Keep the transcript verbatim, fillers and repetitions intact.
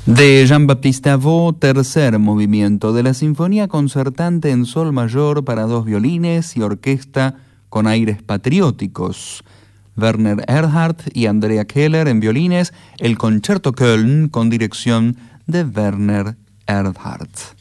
De Jean-Baptiste Avaux, tercer movimiento de la Sinfonía Concertante en Sol Mayor para dos violines y orquesta con aires patrióticos. Werner Erhardt y Andrea Keller en violines, el Concerto Köln con dirección de Werner Erhardt.